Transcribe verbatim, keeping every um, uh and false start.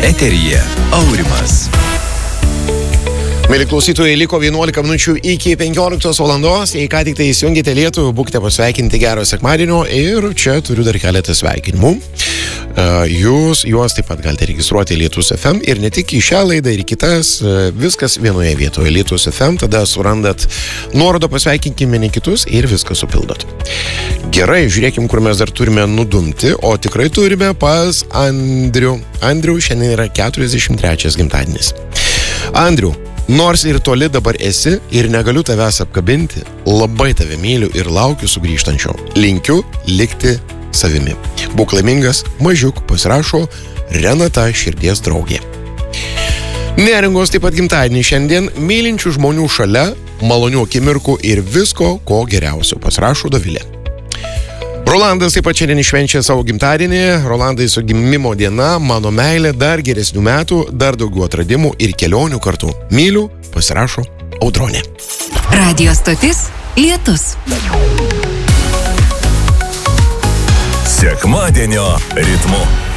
Eteryje Aurimas. Mėly klausytojai, liko vienuolika minučių iki penkioliktos valandos. Jei ką tik tai įsijungite lietų, būkite pasveikinti gero sekmadienio ir čia turiu dar keletą sveikinimų. Jūs juos taip pat galite registruoti Lietus F M ir ne tik į šią laidą ir kitas, viskas vienoje vietoje Lietus F M, tada surandat nuorodą, pasveikinkime ne kitus ir viską supildot. Gerai, žiūrėkim, kur mes dar turime nudumti, o tikrai turime pas Andrių. Andrių šiandien yra keturiasdešimt trečias gimtadienis. Andrių, nors ir toli dabar esi ir negaliu tavęs apkabinti, labai tave myliu ir laukiu sugrįžtančio. Linkiu likti savimi. Būk laimingas, mažiuk, pasirašo Renata, širdies draugė. Neringos taip pat gimtadienį šiandien, mylinčių žmonių šalia, malonių akimirkų ir visko, ko geriausio, pasirašo Dovilė. Rolandas taip pat šiandien švenčia savo gimtadienį. Rolandai, su gimimo diena, mano meilė, dar geresnių metų, dar daugiau atradimų ir kelionių kartu. Myliu, pasirašo Audronė. Radio stotis Lietus. Sekmadienio ritmu.